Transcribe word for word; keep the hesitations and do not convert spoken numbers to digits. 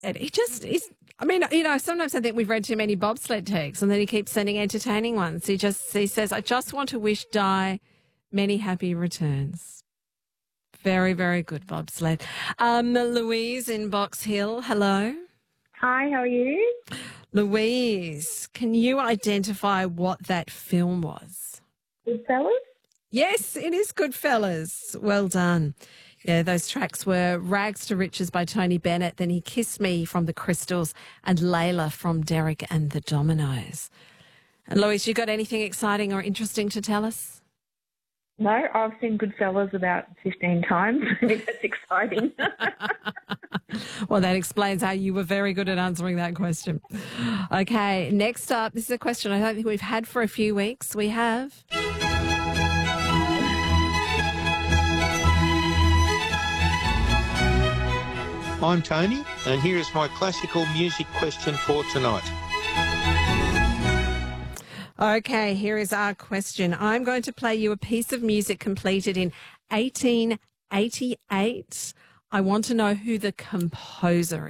And he just is. I mean, you know, sometimes I think we've read too many bobsled texts, and then he keeps sending entertaining ones. He just he says, "I just want to wish Di many happy returns." Very, very good bobsled. Um, Louise in Box Hill, hello. Hi, how are you? Louise, can you identify what that film was? Goodfellas? Yes, it is Goodfellas. Well done. Yeah, those tracks were Rags to Riches by Tony Bennett, then He Kissed Me from the Crystals, and Layla from Derek and the Dominoes. And Louise, you got anything exciting or interesting to tell us? No, I've seen Goodfellas about fifteen times. That's exciting. Well, that explains how you were very good at answering that question. Okay, next up, this is a question I don't think we've had for a few weeks. We have... I'm Tony, and here is my classical music question for tonight. Okay, here is our question. I'm going to play you a piece of music completed in eighteen eighty-eight. I want to know who the composer